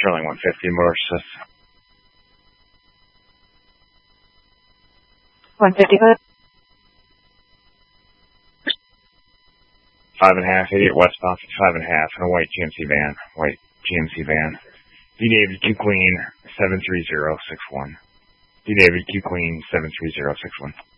Sterling 150, Mauritius. 150 good. 5.5, 88 westbound, 55.5, in a white GMC van. D David Q Queen 73061. D David Q Queen 73061.